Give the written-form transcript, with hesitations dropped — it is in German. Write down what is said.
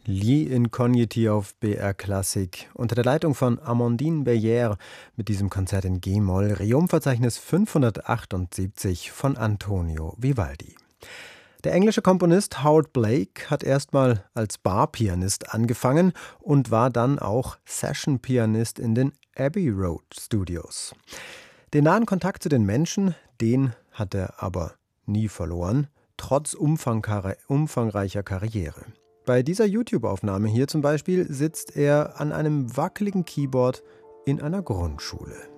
Lee Incogniti auf BR Klassik unter der Leitung von Amandine Beyer mit diesem Konzert in G-Moll, Reom-Verzeichnis 578 von Antonio Vivaldi. Der englische Komponist Howard Blake hat erstmal als Barpianist angefangen und war dann auch Session-Pianist in den Abbey Road Studios. Den nahen Kontakt zu den Menschen, den hat er aber nie verloren, trotz umfangreicher Karriere. Bei dieser YouTube-Aufnahme hier zum Beispiel sitzt er an einem wackeligen Keyboard in einer Grundschule.